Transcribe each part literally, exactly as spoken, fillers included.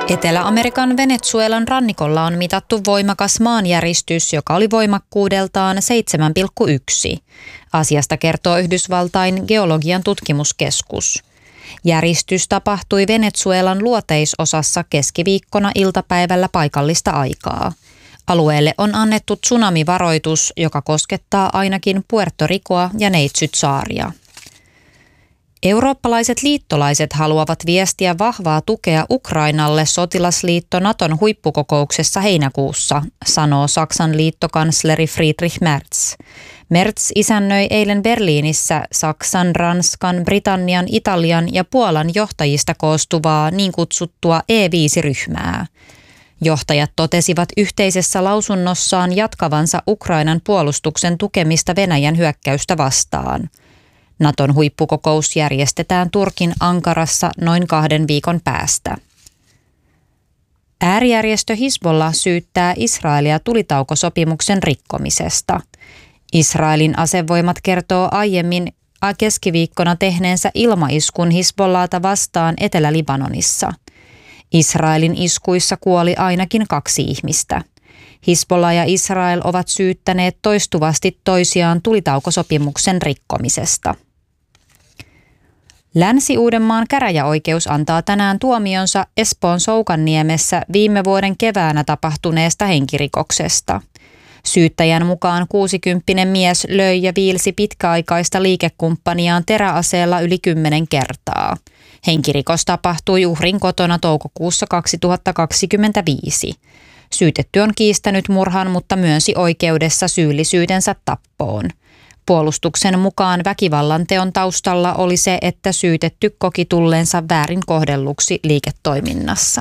Etelä-Amerikan Venezuelan rannikolla on mitattu voimakas maanjäristys, joka oli voimakkuudeltaan seitsemän pilkku yksi. Asiasta kertoo Yhdysvaltain geologian tutkimuskeskus. Järistys tapahtui Venezuelan luoteisosassa keskiviikkona iltapäivällä paikallista aikaa. Alueelle on annettu tsunamivaroitus, joka koskettaa ainakin Puerto Ricoa ja Neitsyt-saaria. Eurooppalaiset liittolaiset haluavat viestiä vahvaa tukea Ukrainalle sotilasliitto Naton huippukokouksessa heinäkuussa, sanoo Saksan liittokansleri Friedrich Merz. Merz isännöi eilen Berliinissä Saksan, Ranskan, Britannian, Italian ja Puolan johtajista koostuvaa niin kutsuttua E viisi ryhmää. Johtajat totesivat yhteisessä lausunnossaan jatkavansa Ukrainan puolustuksen tukemista Venäjän hyökkäystä vastaan. Naton huippukokous järjestetään Turkin Ankarassa noin kahden viikon päästä. Äärijärjestö Hizbollah syyttää Israelia tulitaukosopimuksen rikkomisesta. Israelin asevoimat kertoo aiemmin keskiviikkona tehneensä ilmaiskun Hizbollahta vastaan Etelä-Libanonissa. Israelin iskuissa kuoli ainakin kaksi ihmistä. Hizbollah ja Israel ovat syyttäneet toistuvasti toisiaan tulitaukosopimuksen rikkomisesta. Länsi-Uudenmaan käräjäoikeus antaa tänään tuomionsa Espoon Soukanniemessä viime vuoden keväänä tapahtuneesta henkirikoksesta. Syyttäjän mukaan kuusikymppinen mies löi ja viilsi pitkäaikaista liikekumppaniaan teräaseella yli kymmenen kertaa. Henkirikos tapahtui uhrin kotona toukokuussa kaksituhattakaksikymmentäviisi. Syytetty on kiistänyt murhan, mutta myönsi oikeudessa syyllisyytensä tappoon. Puolustuksen mukaan väkivallan teon taustalla oli se, että syytetty koki tulleensa väärin kohdelluksi liiketoiminnassa.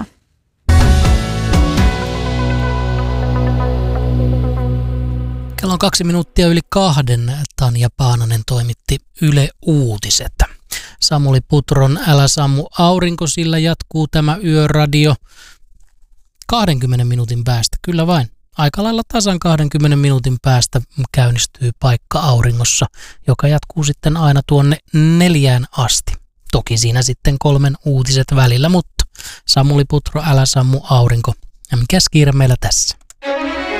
Kello on kaksi minuuttia yli kahden. Tanja Paananen toimitti Yle Uutiset. Samuli Putron Älä sammu aurinko, sillä jatkuu tämä yöradio kahdenkymmenen minuutin päästä. Kyllä vain. Aika lailla tasan kahdenkymmenen minuutin päästä käynnistyy Paikka auringossa, joka jatkuu sitten aina tuonne neljään asti. Toki siinä sitten kolmen uutiset välillä, mutta Samuli Putro, Älä sammu aurinko. Ja mikäs kiire meillä tässä?